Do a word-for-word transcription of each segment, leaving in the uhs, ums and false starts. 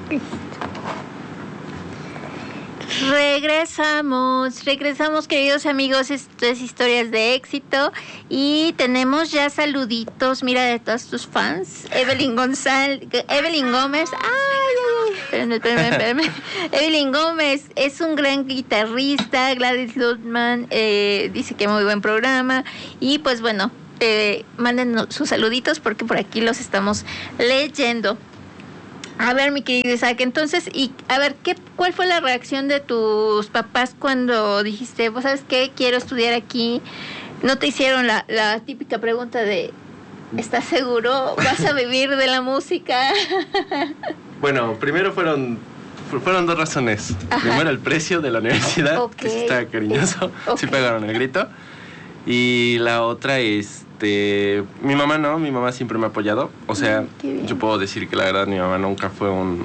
Regresamos, regresamos queridos amigos, esto es Historias de Éxito y tenemos ya saluditos, mira, de todos tus fans. Evelyn González, Evelyn Gómez, ay, ay, espérenme, espérenme, espérenme. Evelyn Gómez es un gran guitarrista. Gladys Lutman eh, dice que muy buen programa y pues bueno, eh, manden sus saluditos porque por aquí los estamos leyendo. A ver, mi querido Isaac, entonces, y a ver, ¿qué, ¿cuál fue la reacción de tus papás cuando dijiste, vos sabes qué, quiero estudiar aquí? ¿No te hicieron la, la típica pregunta de, ¿estás seguro? ¿Vas a vivir de la música? Bueno, primero fueron fueron dos razones. Ajá. Primero, el precio de la universidad, okay, que sí está cariñoso, okay, sí pegaron el grito. Y la otra es... Este, mi mamá no, mi mamá siempre me ha apoyado. O sea, yo puedo decir que la verdad mi mamá nunca fue un...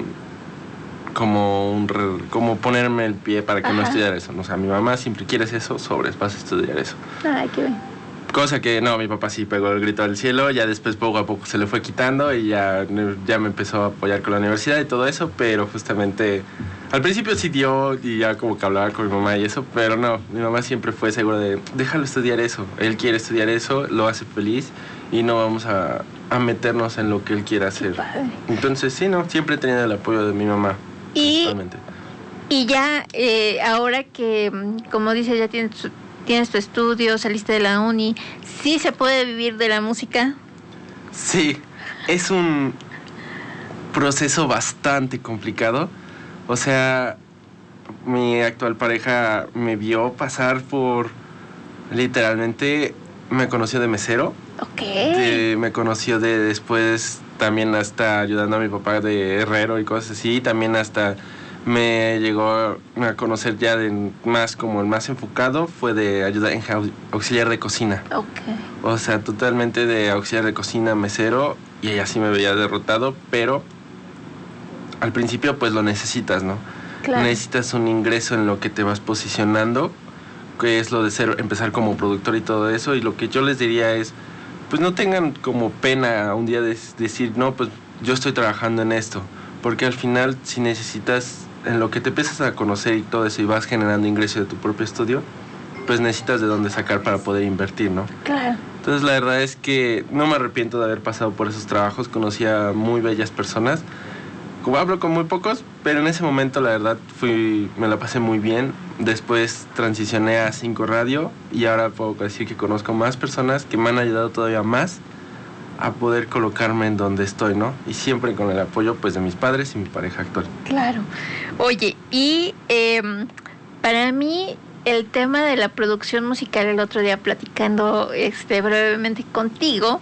Como un como ponerme el pie para que Ajá. no estudiara eso. O sea, mi mamá siempre quieres eso, sobres, vas a estudiar eso. Ay, qué bien. Cosa que no, mi papá sí pegó el grito al cielo, ya después poco a poco se le fue quitando y ya, ya me empezó a apoyar con la universidad y todo eso, pero justamente al principio sí dio y ya como que hablaba con mi mamá y eso, pero no, mi mamá siempre fue segura de déjalo estudiar eso, él quiere estudiar eso, lo hace feliz y no vamos a, a meternos en lo que él quiera hacer. Entonces sí, no, siempre he tenido el apoyo de mi mamá. Y, y ya eh, ahora que, como dices, ya tienes tu, tienes tu estudio, saliste de la uni, ¿sí se puede vivir de la música? Sí, es un proceso bastante complicado. O sea, mi actual pareja me vio pasar por, literalmente, me conoció de mesero. Ok. De, me conoció de después también hasta ayudando a mi papá de herrero y cosas así. También hasta me llegó a conocer ya de más como el más enfocado fue de ayuda en auxiliar de cocina. Ok. O sea, totalmente de auxiliar de cocina, mesero, y ella sí me veía derrotado, pero al principio pues lo necesitas, ¿no? Claro. Necesitas un ingreso en lo que te vas posicionando, que es lo de ser, empezar como productor y todo eso, y lo que yo les diría es, pues no tengan como pena un día de decir, no, pues yo estoy trabajando en esto, porque al final si necesitas, en lo que te empiezas a conocer y todo eso y vas generando ingreso de tu propio estudio, pues necesitas de dónde sacar para poder invertir, ¿no? Claro. Entonces la verdad es que no me arrepiento de haber pasado por esos trabajos, conocí a muy bellas personas, como hablo con muy pocos, pero en ese momento la verdad fui, me la pasé muy bien. Después transicioné a Cinco Radio y ahora puedo decir que conozco más personas que me han ayudado todavía más a poder colocarme en donde estoy, ¿no? Y siempre con el apoyo pues de mis padres y mi pareja actual. Claro. Oye, y eh, para mí el tema de la producción musical, el otro día platicando este, brevemente contigo,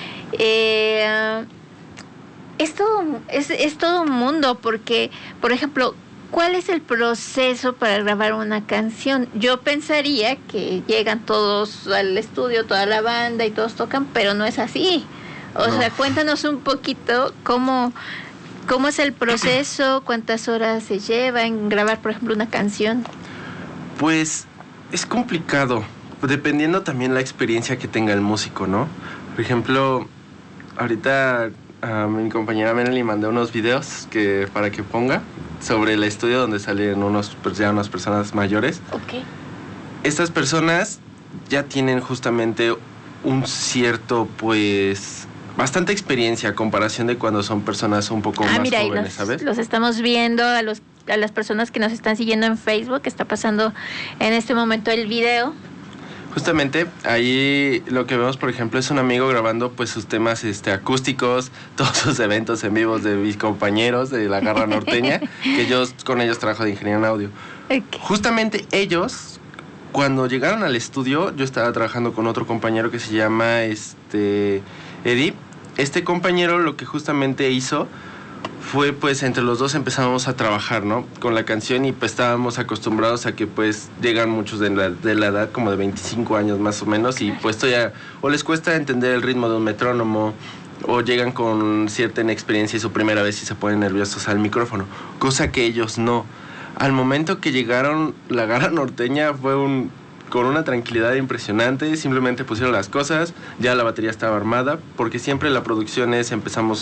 eh, es todo, es, es todo un mundo, porque, por ejemplo, ¿cuál es el proceso para grabar una canción? Yo pensaría que llegan todos al estudio, toda la banda y todos tocan, pero no es así. O no. sea, cuéntanos un poquito cómo, cómo es el proceso, cuántas horas se lleva en grabar, por ejemplo, una canción. Pues es complicado, dependiendo también la experiencia que tenga el músico, ¿no? Por ejemplo, ahorita a mi compañera Melanie mandé unos videos que, para que ponga sobre el estudio donde salen unos, pues ya unas personas mayores. Ok. Estas personas ya tienen justamente un cierto, pues, bastante experiencia a comparación de cuando son personas un poco ah, más mira, jóvenes, los, ¿sabes? Los estamos viendo a los a las personas que nos están siguiendo en Facebook, que está pasando en este momento el video. Justamente ahí lo que vemos, por ejemplo, es un amigo grabando pues sus temas este, acústicos, todos sus eventos en vivos de mis compañeros de la Garra Norteña, que yo con ellos trabajo de ingeniería en audio. Okay. Justamente ellos, cuando llegaron al estudio, yo estaba trabajando con otro compañero que se llama este Eddie. Este compañero lo que justamente hizo fue pues entre los dos empezamos a trabajar, ¿no? Con la canción y pues estábamos acostumbrados a que pues llegan muchos de la, de la edad como de veinticinco años más o menos y pues ya o les cuesta entender el ritmo de un metrónomo o llegan con cierta inexperiencia y su primera vez y se ponen nerviosos al micrófono, cosa que ellos no. Al momento que llegaron, la Garra Norteña fue un con una tranquilidad impresionante, simplemente pusieron las cosas, ya la batería estaba armada, porque siempre la producción es, empezamos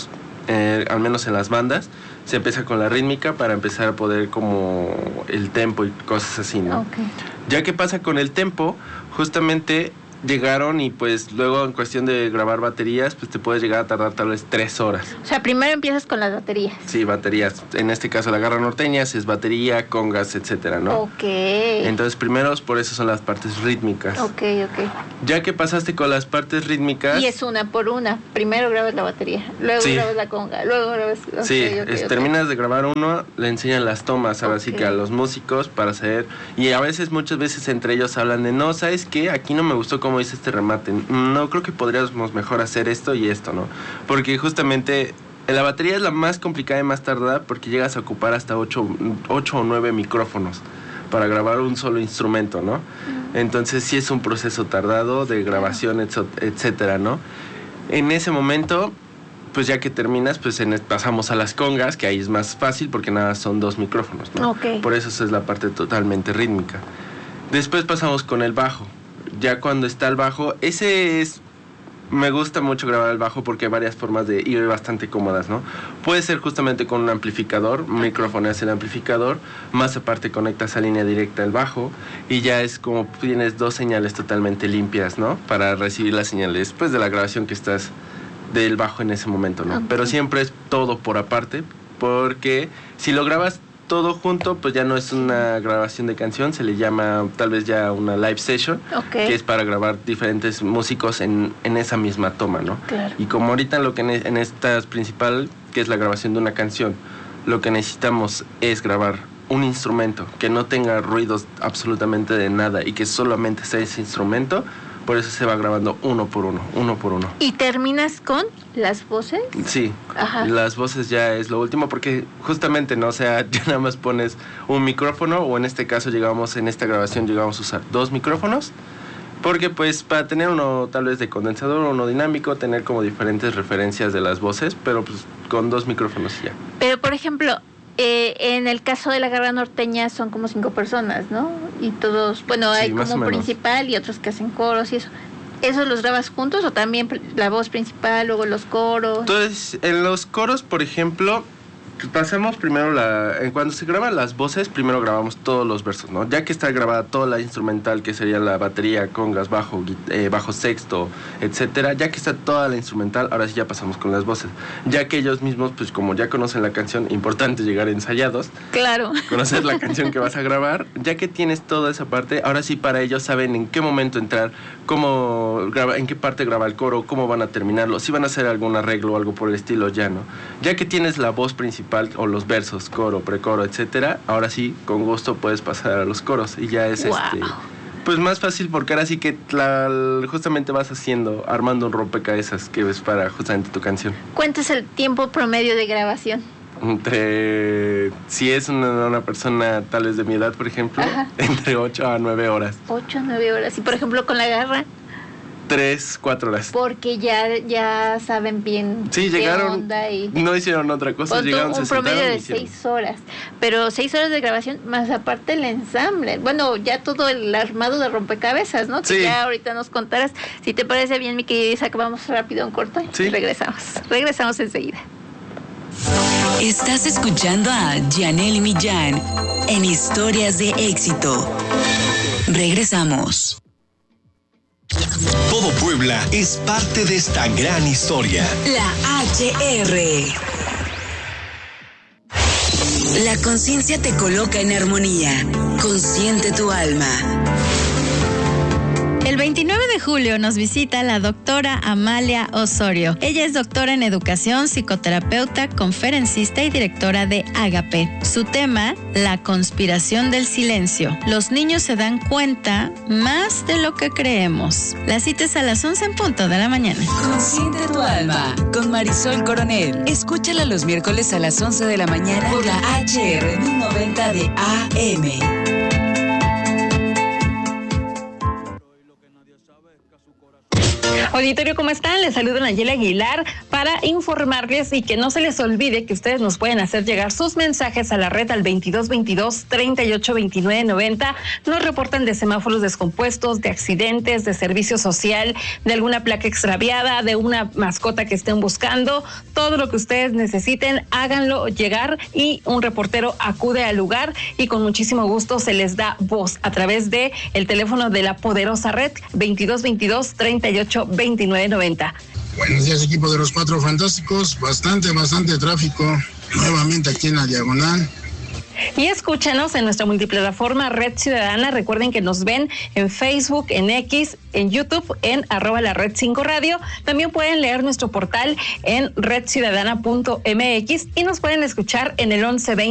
eh, al menos en las bandas, se empieza con la rítmica para empezar a poder como el tempo y cosas así, ¿no? Okay. Ya que pasa con el tempo, justamente llegaron y pues luego en cuestión de grabar baterías, pues te puedes llegar a tardar tal vez tres horas. O sea, primero empiezas con las baterías. Sí, baterías. En este caso la garra norteña es batería, congas, etcétera, ¿no? Ok. Entonces primero por eso son las partes rítmicas. Ok, ok. Ya que pasaste con las partes rítmicas... Y es una por una. Primero grabas la batería, luego sí. grabas la conga, luego grabas... Okay, sí, okay, es, okay. terminas de grabar uno, le enseñan las tomas, ahora okay. sí que a los músicos para saber... Y a veces, muchas veces entre ellos hablan de, no, ¿sabes qué? Aquí no me gustó cómo hice este remate. No, creo que podríamos mejor hacer esto y esto, ¿no? Porque justamente la batería es la más complicada y más tardada porque llegas a ocupar hasta ocho o nueve micrófonos para grabar un solo instrumento, ¿no? Entonces sí es un proceso tardado de grabación, etcétera, ¿no? En ese momento, pues ya que terminas, pues en, pasamos a las congas, que ahí es más fácil porque nada, son dos micrófonos, ¿no? Okay. Por eso esa es la parte totalmente rítmica. Después pasamos con el bajo. Ya cuando está el bajo, ese es... Me gusta mucho grabar el bajo porque hay varias formas de ir bastante cómodas, ¿no? Puede ser justamente con un amplificador, microfoneas el amplificador, más aparte conectas a línea directa el bajo y ya es como tienes dos señales totalmente limpias, ¿no? Para recibir las señales, pues, de la grabación que estás del bajo en ese momento, ¿no? Okay. Pero siempre es todo por aparte, porque si lo grabas todo junto, pues ya no es una grabación de canción, se le llama tal vez ya una live session, okay. que es para grabar diferentes músicos en, en esa misma toma, ¿no? Claro. Y como ahorita lo que en, en esta es principal, que es la grabación de una canción, lo que necesitamos es grabar un instrumento que no tenga ruidos absolutamente de nada y que solamente sea ese instrumento. Por eso se va grabando uno por uno, uno por uno. ¿Y terminas con las voces? Sí, Ajá. las voces ya es lo último porque justamente, ¿no? O sea, ya nada más pones un micrófono o en este caso llegamos, en esta grabación llegamos a usar dos micrófonos porque pues para tener uno tal vez de condensador o uno dinámico, tener como diferentes referencias de las voces, pero pues con dos micrófonos y ya. Pero por ejemplo... Eh, en el caso de la garra norteña son como cinco personas, ¿no? Y todos, bueno, sí, hay como principal y otros que hacen coros y eso. ¿Esos los grabas juntos o también la voz principal, luego los coros? Entonces, en los coros, por ejemplo, pasamos primero la... Cuando se graban las voces, primero grabamos todos los versos, ¿no? Ya que está grabada toda la instrumental, que sería la batería, congas, bajo, eh, bajo sexto, etcétera. Ya que está toda la instrumental, ahora sí ya pasamos con las voces. Ya que ellos mismos, pues como ya conocen la canción, importante llegar ensayados. Claro. Conocer la canción que vas a grabar. Ya que tienes toda esa parte, ahora sí para ellos saben en qué momento entrar, cómo graba, en qué parte graba el coro, cómo van a terminarlo, si van a hacer algún arreglo o algo por el estilo, ya, ¿no? Ya que tienes la voz principal o los versos, coro, precoro, etcétera, ahora sí, con gusto puedes pasar a los coros y ya es wow. este pues más fácil porque ahora sí que la, justamente vas haciendo, armando un rompecabezas que ves para justamente tu canción. ¿Cuánto es el tiempo promedio de grabación? Entre, si es una, una persona tal vez de mi edad, por ejemplo, Ajá. entre ocho a nueve horas. ocho a nueve horas. Y por ejemplo con la garra, tres, cuatro horas. Porque ya, ya saben bien sí, qué llegaron, onda y... no hicieron otra cosa, pues llegaron, un se promedio de hicieron. seis horas. Pero seis horas de grabación, más aparte el ensamble. Bueno, ya todo el armado de rompecabezas, ¿no? Que sí. ya ahorita nos contarás. Si te parece bien, mi querida Isaac, vamos rápido a un corto sí. y regresamos. Regresamos enseguida. Estás escuchando a Janelle Millán en Historias de Éxito. Regresamos. Todo Puebla es parte de esta gran historia. La H R. La conciencia te coloca en armonía. Consciente tu alma. El veintinueve de julio nos visita la doctora Amalia Osorio. Ella es doctora en educación, psicoterapeuta, conferencista y directora de Ágape. Su tema, la conspiración del silencio. Los niños se dan cuenta más de lo que creemos. La cita es a las once en punto de la mañana. Consciente tu alma, con Marisol Coronel. Escúchala los miércoles a las once de la mañana por la H R mil noventa de A M. Auditorio, ¿cómo están? Les saludo Nayeli Aguilar para informarles y que no se les olvide que ustedes nos pueden hacer llegar sus mensajes a la red al veintidós veintidós, treinta y ocho, veintinueve, noventa. Nos reportan de semáforos descompuestos, de accidentes, de servicio social, de alguna placa extraviada, de una mascota que estén buscando. Todo lo que ustedes necesiten, háganlo llegar y un reportero acude al lugar y con muchísimo gusto se les da voz a través de el teléfono de la poderosa red veintidós veintidós, treinta y ocho, veintinueve, noventa. Buenos días, equipo de los Cuatro Fantásticos. Bastante, bastante tráfico. Nuevamente aquí en la diagonal. Y escúchanos en nuestra multiplataforma Red Ciudadana. Recuerden que nos ven en Facebook, en X, en YouTube, en arroba la Red cinco Radio. También pueden leer nuestro portal en red ciudadana punto m x y nos pueden escuchar en el once veinte.